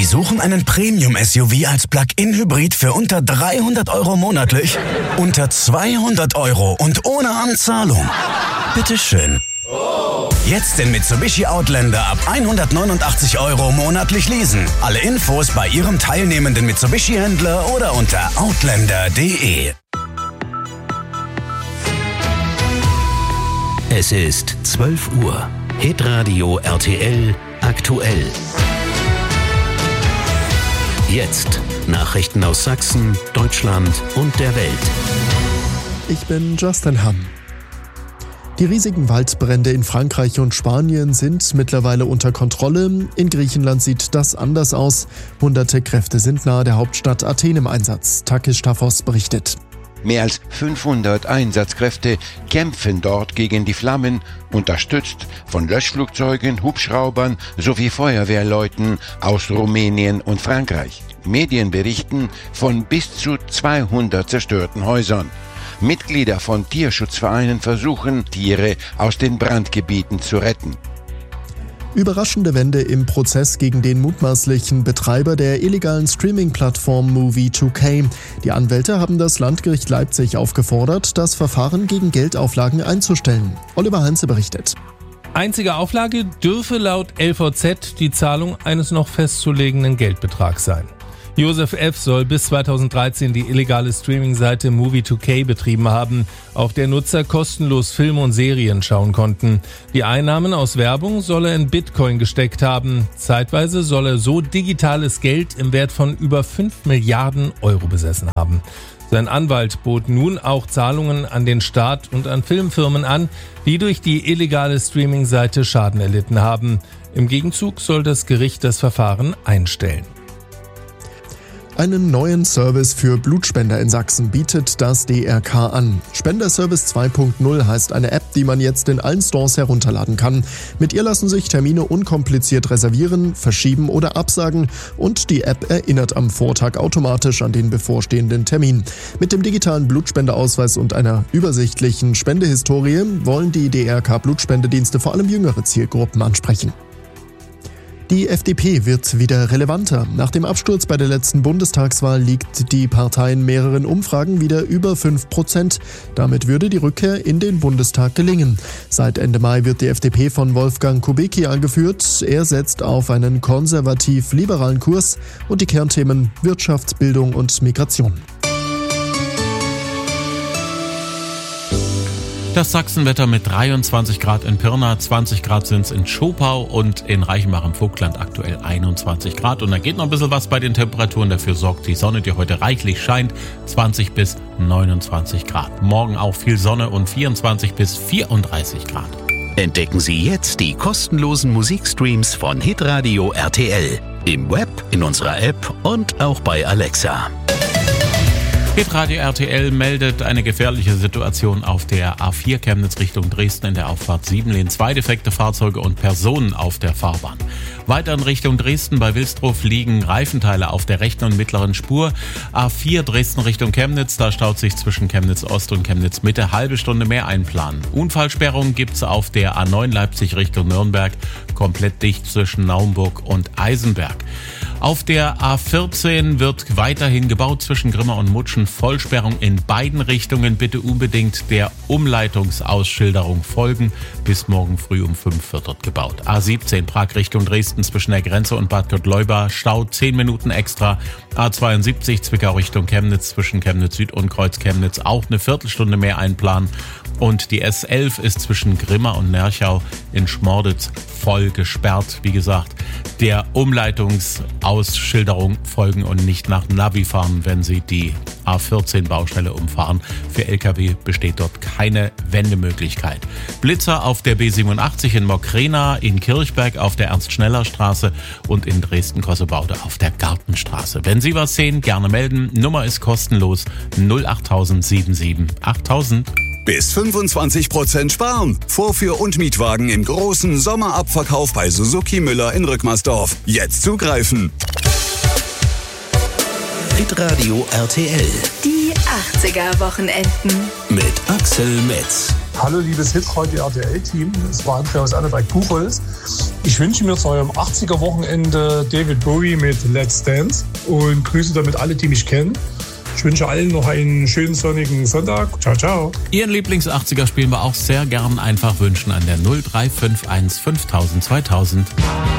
suchen einen Premium-SUV als Plug-in-Hybrid für unter 300 € monatlich? Unter 200 € und ohne Anzahlung? Bitteschön. Jetzt den Mitsubishi Outlander ab 189 € monatlich leasen. Alle Infos bei Ihrem teilnehmenden Mitsubishi-Händler oder unter outlander.de. Es ist 12 Uhr. Hitradio RTL aktuell. Jetzt Nachrichten aus Sachsen, Deutschland und der Welt. Ich bin Justin Hamm. Die riesigen Waldbrände in Frankreich und Spanien sind mittlerweile unter Kontrolle. In Griechenland sieht das anders aus. Hunderte Kräfte sind nahe der Hauptstadt Athen im Einsatz. Takis Staphos berichtet. Mehr als 500 Einsatzkräfte kämpfen dort gegen die Flammen, unterstützt von Löschflugzeugen, Hubschraubern sowie Feuerwehrleuten aus Rumänien und Frankreich. Medien berichten von bis zu 200 zerstörten Häusern. Mitglieder von Tierschutzvereinen versuchen, Tiere aus den Brandgebieten zu retten. Überraschende Wende im Prozess gegen den mutmaßlichen Betreiber der illegalen Streaming-Plattform Movie2K. Die Anwälte haben das Landgericht Leipzig aufgefordert, das Verfahren gegen Geldauflagen einzustellen. Oliver Heinze berichtet. Einzige Auflage dürfe laut LVZ die Zahlung eines noch festzulegenden Geldbetrags sein. Josef F. soll bis 2013 die illegale Streaming-Seite Movie2K betrieben haben, auf der Nutzer kostenlos Filme und Serien schauen konnten. Die Einnahmen aus Werbung soll er in Bitcoin gesteckt haben. Zeitweise soll er so digitales Geld im Wert von über 5 Milliarden € besessen haben. Sein Anwalt bot nun auch Zahlungen an den Staat und an Filmfirmen an, die durch die illegale Streaming-Seite Schaden erlitten haben. Im Gegenzug soll das Gericht das Verfahren einstellen. Einen neuen Service für Blutspender in Sachsen bietet das DRK an. Spenderservice 2.0 heißt eine App, die man jetzt in allen Stores herunterladen kann. Mit ihr lassen sich Termine unkompliziert reservieren, verschieben oder absagen und die App erinnert am Vortag automatisch an den bevorstehenden Termin. Mit dem digitalen Blutspenderausweis und einer übersichtlichen Spendehistorie wollen die DRK Blutspendedienste vor allem jüngere Zielgruppen ansprechen. Die FDP wird wieder relevanter. Nach dem Absturz bei der letzten Bundestagswahl liegt die Partei in mehreren Umfragen wieder über 5%. Damit würde die Rückkehr in den Bundestag gelingen. Seit Ende Mai wird die FDP von Wolfgang Kubicki angeführt. Er setzt auf einen konservativ-liberalen Kurs und die Kernthemen Wirtschaft, Bildung und Migration. Das Sachsenwetter mit 23 Grad in Pirna, 20 Grad sind es in Schopau und in Reichenbach im Vogtland aktuell 21 Grad. Und da geht noch ein bisschen was bei den Temperaturen. Dafür sorgt die Sonne, die heute reichlich scheint, 20 bis 29 Grad. Morgen auch viel Sonne und 24 bis 34 Grad. Entdecken Sie jetzt die kostenlosen Musikstreams von Hitradio RTL. Im Web, in unserer App und auch bei Alexa. Hitradio RTL meldet eine gefährliche Situation auf der A4 Chemnitz Richtung Dresden in der Auffahrt 7 Lehn. 2 defekte Fahrzeuge und Personen auf der Fahrbahn. Weiter in Richtung Dresden bei Wilsdruf liegen Reifenteile auf der rechten und mittleren Spur. A4 Dresden Richtung Chemnitz, da staut sich zwischen Chemnitz Ost und Chemnitz Mitte. Halbe Stunde mehr einplanen. Unfallsperrung gibt's auf der A9 Leipzig Richtung Nürnberg. Komplett dicht zwischen Naumburg und Eisenberg. Auf der A14 wird weiterhin gebaut zwischen Grimma und Mutschen. Vollsperrung in beiden Richtungen. Bitte unbedingt der Umleitungsausschilderung folgen. Bis morgen früh um 5 wird dort gebaut. A17 Prag Richtung Dresden zwischen der Grenze und Bad Gottleuba. Stau 10 Minuten extra. A72 Zwickau Richtung Chemnitz zwischen Chemnitz Süd und Kreuz Chemnitz. Auch eine Viertelstunde mehr einplanen. Und die S11 ist zwischen Grimma und Nerchau in Schmorditz voll gesperrt. Wie gesagt, der Umleitungsausschilderung folgen und nicht nach Navi fahren, wenn Sie die A14-Baustelle umfahren. Für Lkw besteht dort keine Wendemöglichkeit. Blitzer auf der B87 in Mockrena, in Kirchberg auf der Ernst-Schneller-Straße und in Dresden-Kossebaude auf der Gartenstraße. Wenn Sie was sehen, gerne melden. Nummer ist kostenlos 08000 77 8000. Bis 25% sparen. Vorführ- und Mietwagen im großen Sommerabverkauf bei Suzuki Müller in Rückmersdorf. Jetzt zugreifen. Hitradio RTL. Die 80er Wochenenden. Mit Axel Metz. Hallo liebes Hitradio RTL-Team, es war Andreas Anneberg-Buchholz. Ich wünsche mir zu eurem 80er-Wochenende David Bowie mit Let's Dance und grüße damit alle, die mich kennen. Ich wünsche allen noch einen schönen sonnigen Sonntag. Ciao, ciao. Ihren Lieblings-80er spielen wir auch sehr gern. Einfach wünschen an der 0351 5000 2000.